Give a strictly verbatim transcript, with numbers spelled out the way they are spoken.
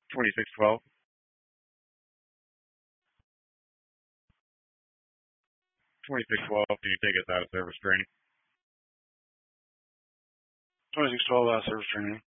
twenty-six twelve. twenty-six twelve, can you take us out of service training? twenty-six twelve out of service training.